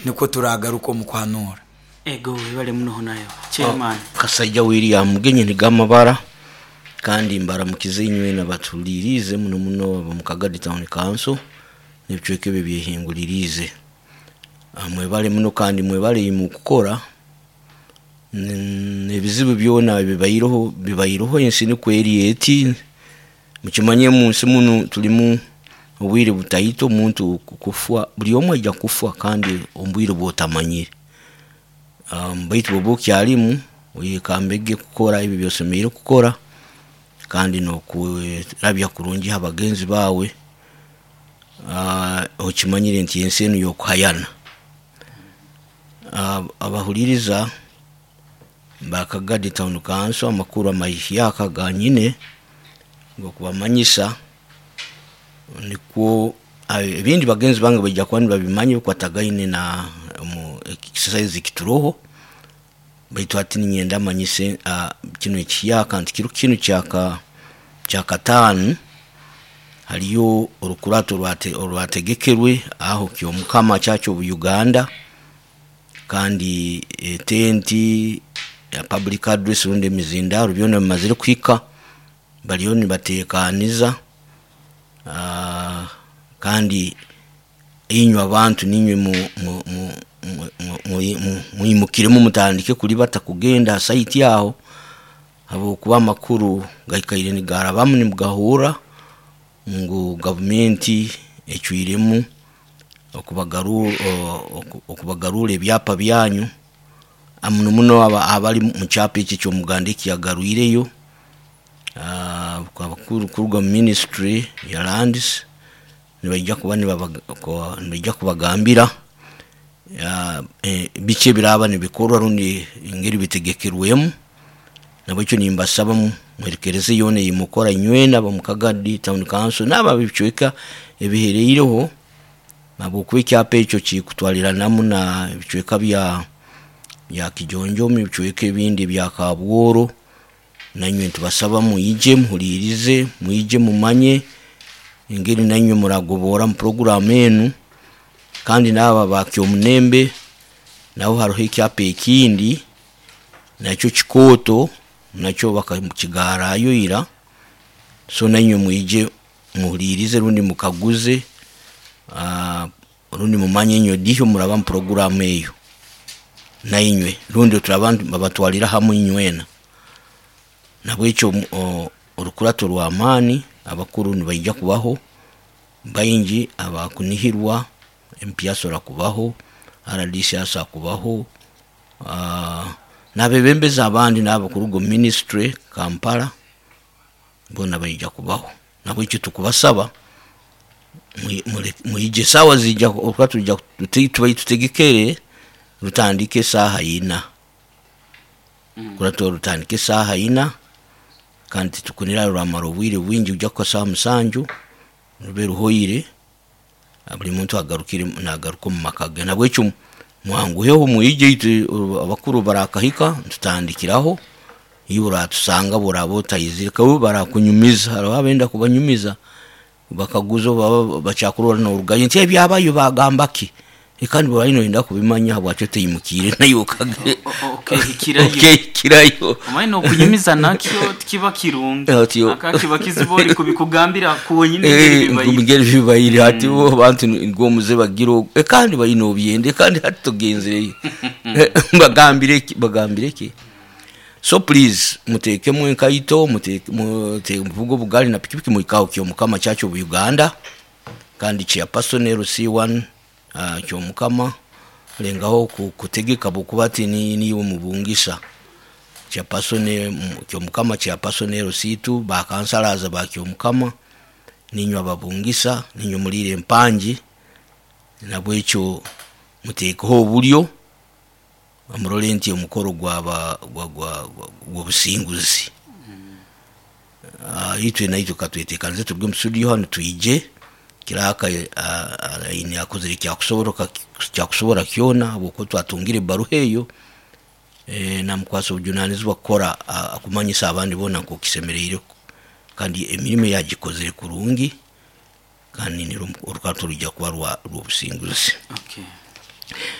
niko turagaruka mu kwanura. Ego bale muno nayo chairman Kasajja William genye nigamabara kandi mbara mukizinywe nabatulirize muno mu Kagadi Town Council n'ebicweke byehingulirize mwebale muno kandi mwebale mu kukora nebizibu byona bibayiroho ensini kweri eti mukimanye munsi muno tulimu obwire butayito muntu kufwa buli omwe ajja kufwa kandi ombwire botamanyire baitu bobo kyalimu uyikambege kukora ibi byose mire kukora kandi no kurabya kurungi abagenzi bawe okimanyire nti ensenu yokuhayana abahuliriza bakagadi Town Council amakuru amahiya kaganyine ngokubamanyisa niko ebindi bagenzi bange bajja kwani babimanye kwatagaine na mu exercise kituroho baitu ati nyenda manyise kino ekiyaka nti kino cyaka tanu haliyo urukurato rwategekerwe aho kyo mukama cyacho Uganda kandi tenti ya public address runde mizindaro byone mazire kwika baliyoni batekaniza kandi inywa abantu ninywe muyimukiremo mutandike kuri batakugenda site yaho abo kuba makuru gayikaire ni garabamwe ni mugahura ngo government ecwiremu okubagarura ebyapa byanyu muno abali mu chapa iki cyo mugandiki yagaruireyo kwa bakuru kurwa ministry ya lands nibajja kuba nibajja kubagambira bice biraba nibikorwa rundi ingeri bitegekerwemu nabo cyo nimbasaba mwerekereze yone yimukora inywena ba mukagadi Town Council naba bicweka ebihereireho nabo kwicyapa icyo kikutwalira namu na bicweka bya kijonjo bicweka ibindi bya kabworo nanywe tubasaba muyije muhulirize muyije mumanye ingeri nanywe muragobora mu program enu kandi naba bakyo munembe naho haroho icyapa ikindi nacyo kikoto nacyo bakamukigara yoira so nanywe muyije muhulirize rundi mukaguze rundi mumanye nyo diho muraba mu program eyo nanywe rundi turabantu babatwalira hamwe inywena nabwo icyo urukurato rwa amani abakuru nibajja kubaho bayingi abakunihirwa MPSora kubaho RDC asa kubaho nabebembeza abandi nabakuru go ministry Kampala bona bajja kubaho nabwo icyo tukubasaba muyije sawa zijja okatujja tutegekere rutandike saha yina kurato rutandike saha yina kandi tukunira rwamarobwire wingi ujya kwa saha musanju ruberu hoyire abuli muntu agarukire nagaruko mu makaga nabwo cyo muhanguyeho muyije abakuru barakahika tutandikiraho yura tusanga borabota yizirika bo barakunyumiza abenda kubanyumiza bakaguzo bacakurora no uruganye nti byabayo bagambaki kandi barino inda kubimanya bwacho teyimukire nayo kage kirayo amaino kunyumiza nakyo kiba kirunga akakiba kizibori kubikugambira kuwonyine ngeri bibayiri hati bo bantu ngo muze bagiro kandi bayino byende kandi hatugenze bagambire ki so please muteke mwenkayito muteke mvugo bugali na pikipiki muikao kyo mukama cyacho Uganda kandi cya personnel C1 cyo mukama lengaho kutegeka bukubati ni umubungisha cya personnel cyo mukama cya personnel C2 ba kansalaza ba cyo mukama ninyo ababungisa ninyo mulire mpanji nabwo icyo muteko buryo amurolenti umukoro gwa businguzi itwe nayo katwetekanze tubwe musudi hano tuyije kiraka ini yakozere cyakusobora kyona boko twatungire baruheyo na mukwaso ujunanizi bakora akumanyisa abandi bona ko kisemerere kandi emirimo yagikozere kurungi kandi ni urukato rujya kwa rwa businguzi. Okay.